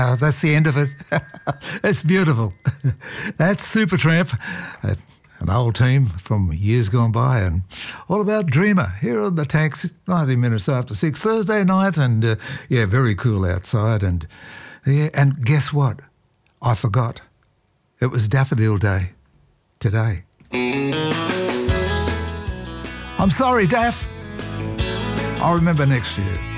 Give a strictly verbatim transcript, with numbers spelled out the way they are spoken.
Uh, that's the end of it. It's beautiful. That's Supertramp, uh, an old team from years gone by, and all about Dreamer here on the Tax, ninety minutes after six, Thursday night, and uh, yeah, very cool outside. And yeah, and guess what? I forgot. It was Daffodil Day today. I'm sorry, Daff. I'll remember next year.